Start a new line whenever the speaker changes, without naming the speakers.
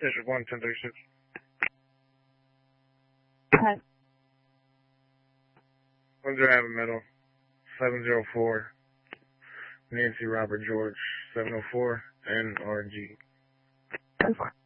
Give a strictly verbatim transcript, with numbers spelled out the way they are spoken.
Bishop one, ten thirty-six.
Okay.
One zero Avenue Meadow, seven zero four. Nancy Robert George, seven oh four, N R G.
ten four.